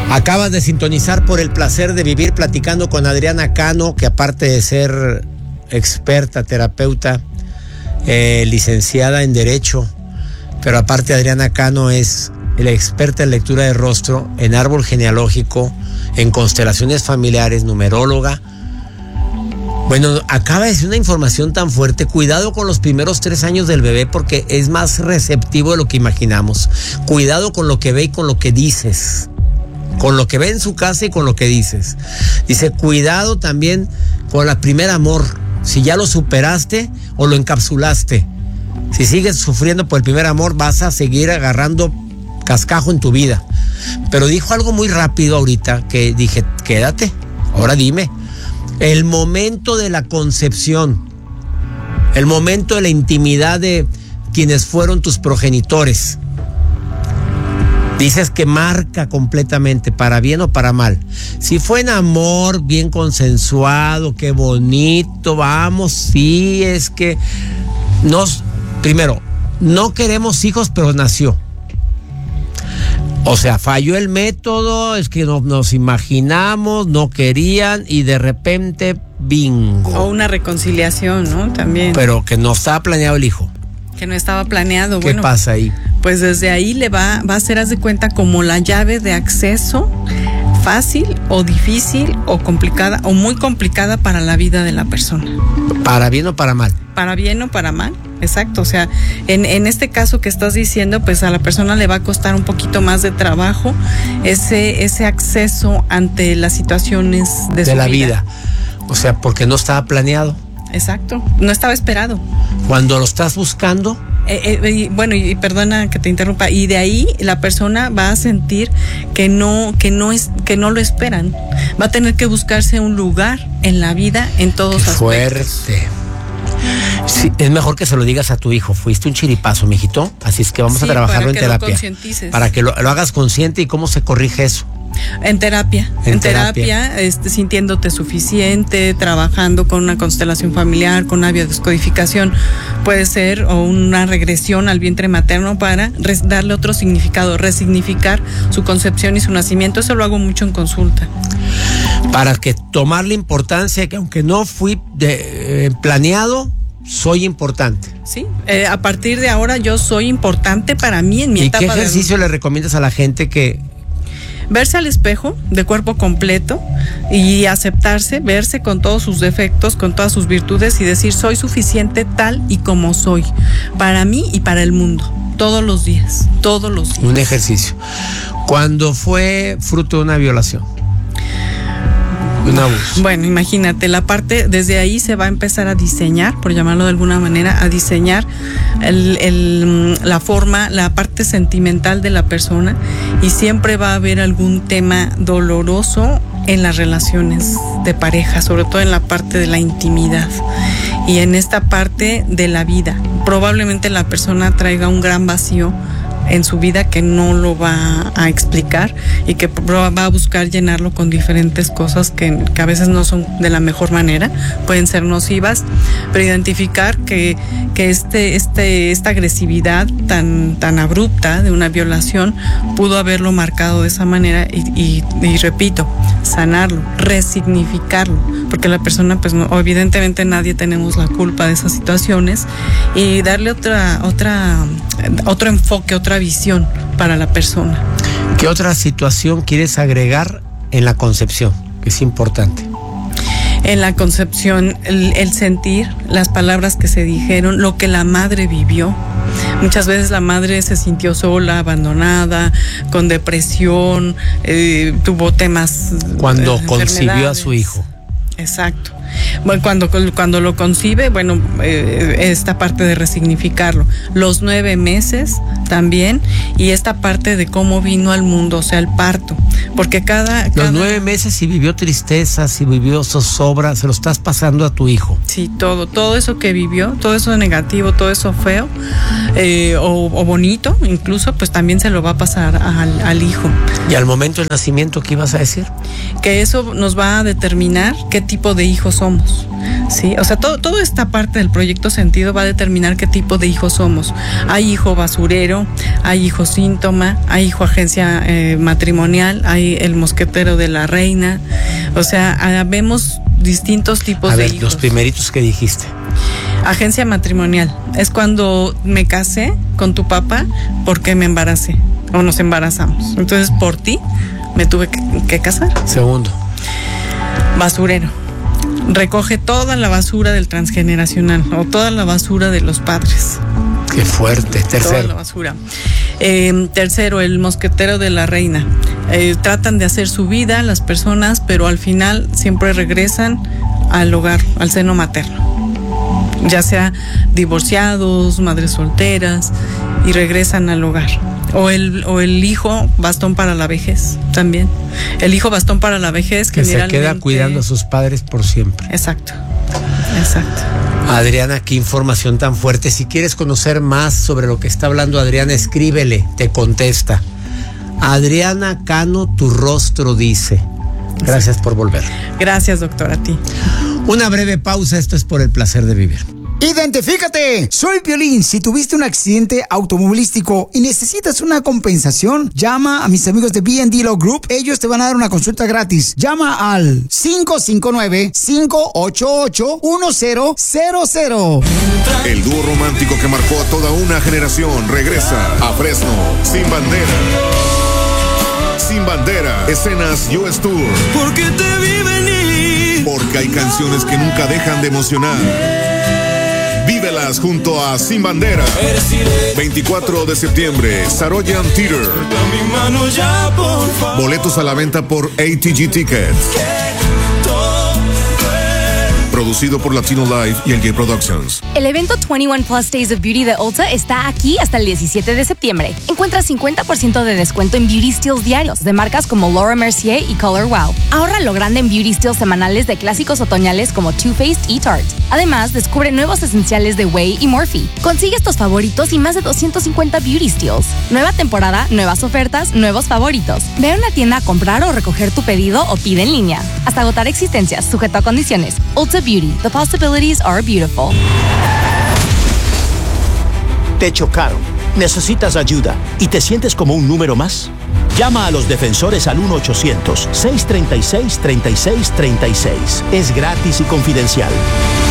Acabas de sintonizar por el placer de vivir platicando con Adriana Cano, que aparte de ser experta, terapeuta, licenciada en Derecho, pero aparte Adriana Cano es la experta en lectura de rostro, en árbol genealógico, en constelaciones familiares, numeróloga. Bueno, acaba de decir una información tan fuerte. Cuidado con los primeros 3 años del bebé porque es más receptivo de lo que imaginamos. Cuidado con lo que ve y con lo que dices. Con lo que ve en su casa y con lo que dices. Dice, cuidado también con el primer amor. Si ya lo superaste o lo encapsulaste. Si sigues sufriendo por el primer amor, vas a seguir agarrando cascajo en tu vida. Pero dijo algo muy rápido ahorita que dije, quédate, ahora dime. El momento de la concepción, el momento de la intimidad de quienes fueron tus progenitores. Dices que marca completamente, para bien o para mal. Si fue en amor, bien consensuado, qué bonito, vamos, sí, es que primero, no queremos hijos, pero nació. O sea, falló el método, es que nos imaginamos, no querían y de repente, bingo. O una reconciliación, ¿no? También. Pero que no estaba planeado el hijo. Que no estaba planeado. ¿Qué pasa ahí? Pues desde ahí le va a ser, haz de cuenta, como la llave de acceso fácil o difícil o complicada o muy complicada para la vida de la persona. ¿Para bien o para mal? Para bien o para mal, exacto. O sea, en este caso que estás diciendo, pues a la persona le va a costar un poquito más de trabajo ese acceso ante las situaciones de su la vida. O sea, porque no estaba planeado. Exacto, no estaba esperado. Cuando lo estás buscando. Bueno, y perdona que te interrumpa, y de ahí la persona va a sentir que no lo esperan. Va a tener que buscarse un lugar en la vida en todos aspectos. Fuerte. Sí, es mejor que se lo digas a tu hijo. Fuiste un chiripazo, mijito. Así es que vamos a trabajarlo en terapia. Lo concientices. Para que lo hagas consciente. ¿Y cómo se corrige eso? En terapia, sintiéndote suficiente, trabajando con una constelación familiar, con una biodescodificación, puede ser, o una regresión al vientre materno para darle otro significado, resignificar su concepción y su nacimiento. Eso lo hago mucho en consulta. Para que tomar la importancia que aunque no fui planeado, soy importante. Sí, a partir de ahora yo soy importante para mí en mi etapa. ¿Y qué ejercicio le recomiendas a la gente que... Verse al espejo de cuerpo completo y aceptarse, verse con todos sus defectos, con todas sus virtudes y decir soy suficiente tal y como soy, para mí y para el mundo, todos los días. Un ejercicio. ¿Cuándo fue fruto de una violación? Un abuso. Bueno, imagínate, desde ahí se va a empezar a diseñar, por llamarlo de alguna manera, a diseñar la forma, la parte sentimental de la persona, y siempre va a haber algún tema doloroso en las relaciones de pareja, sobre todo en la parte de la intimidad y en esta parte de la vida. Probablemente la persona traiga un gran vacío en su vida que no lo va a explicar y que va a buscar llenarlo con diferentes cosas que a veces no son de la mejor manera, pueden ser nocivas, pero identificar que esta agresividad tan abrupta de una violación pudo haberlo marcado de esa manera y repito, sanarlo, resignificarlo, porque la persona, pues no, evidentemente nadie tenemos la culpa de esas situaciones, y darle otro enfoque, otra visión para la persona. ¿Qué otra situación quieres agregar en la concepción, que es importante? En la concepción, el sentir, las palabras que se dijeron, lo que la madre vivió. Muchas veces la madre se sintió sola, abandonada, con depresión, tuvo temas. Cuando concibió a su hijo. Exacto. Bueno, cuando lo concibe, bueno, esta parte de resignificarlo, los 9 meses también, y esta parte de cómo vino al mundo, o sea, el parto, porque los 9 meses, si vivió tristeza, si vivió zozobra, se lo estás pasando a tu hijo. Sí, todo eso que vivió, todo eso negativo, todo eso feo, o bonito, incluso, pues también se lo va a pasar al hijo. ¿Y al momento del nacimiento qué ibas a decir? Que eso nos va a determinar qué tipo de hijos somos, ¿sí? O sea, toda esta parte del proyecto Sentido va a determinar qué tipo de hijos somos. Hay hijo basurero, hay hijo síntoma, hay hijo agencia matrimonial, hay hay el mosquetero de la reina, o sea, vemos distintos tipos A de ver, hijos. los primeritos que dijiste. Agencia matrimonial, es cuando me casé con tu papá porque me embaracé o nos embarazamos. Entonces por ti me tuve que casar. Segundo. Basurero. Recoge toda la basura del transgeneracional o toda la basura de los padres. Qué fuerte. Toda la Tercero. basura. Tercero, el mosquetero de la reina. Tratan de hacer su vida las personas, pero al final siempre regresan al hogar, al seno materno. Ya sea divorciados, madres solteras, y regresan al hogar. O el hijo bastón para la vejez también. El hijo bastón para la vejez Que se queda cuidando a sus padres por siempre. Exacto. Adriana, qué información tan fuerte. Si quieres conocer más sobre lo que está hablando Adriana, escríbele, te contesta. Adriana Cano, tu rostro dice. Gracias por volver. Gracias, doctor, a ti. Una breve pausa, esto es Por el Placer de Vivir. ¡Identifícate! Soy Piolín. Si tuviste un accidente automovilístico y necesitas una compensación, llama a mis amigos de B&D Law Group. Ellos te van a dar una consulta gratis. Llama al 559-588-1000. El dúo romántico que marcó a toda una generación regresa a Fresno, Sin Bandera. Sin Bandera, escenas US Tour. Porque te vi venir. Porque hay canciones que nunca dejan de emocionar. Vívelas junto a Sin Bandera. 24 de septiembre, Saroyan Theater. Mi mano ya, por favor. Boletos a la venta por ATG Tickets. Producido por Latino Live y el Gay Productions. El evento 21 Plus Days of Beauty de Ulta está aquí hasta el 17 de septiembre. Encuentra 50% de descuento en beauty steals diarios de marcas como Laura Mercier y Color Wow. Ahorra lo grande en beauty steals semanales de clásicos otoñales como Too Faced y Tarte. Además, descubre nuevos esenciales de Way y Morphe. Consigue estos favoritos y más de 250 beauty steals. Nueva temporada, nuevas ofertas, nuevos favoritos. Ve a una tienda a comprar o recoger tu pedido o pide en línea. Hasta agotar existencias, sujeto a condiciones. Ulta Beauty. The possibilities are beautiful. Te chocaron, necesitas ayuda y te sientes como un número más. Llama a los defensores al 1-800-636-3636. Es gratis y confidencial.